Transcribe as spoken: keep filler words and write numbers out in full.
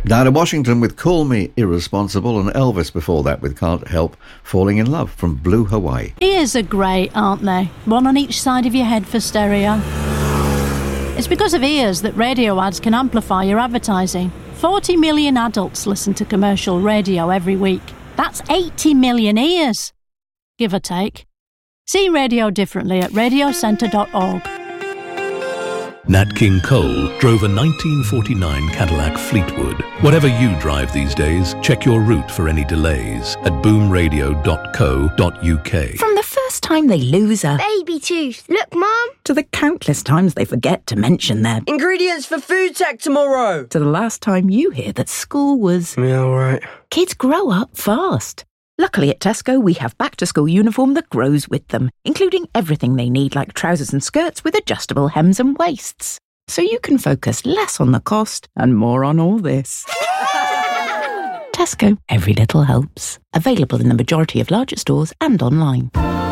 Diana Washington with Call Me Irresponsible, and Elvis before that with Can't Help Falling in Love from Blue Hawaii. Ears are great, aren't they? One on each side of your head for stereo. It's because of ears that radio ads can amplify your advertising. forty million adults listen to commercial radio every week. That's eighty million ears, give or take. See radio differently at radio centre dot org. Nat King Cole drove a nineteen forty-nine Cadillac Fleetwood. Whatever you drive these days, check your route for any delays at boom radio dot co dot uk. From the first time they lose a baby tooth, look, Mum, to the countless times they forget to mention their ingredients for food tech tomorrow, to the last time you hear that school was... Yeah, all right. Kids grow up fast. Luckily at Tesco, we have back-to-school uniform that grows with them, including everything they need like trousers and skirts with adjustable hems and waists. So you can focus less on the cost and more on all this. Tesco, every little helps. Available in the majority of larger stores and online.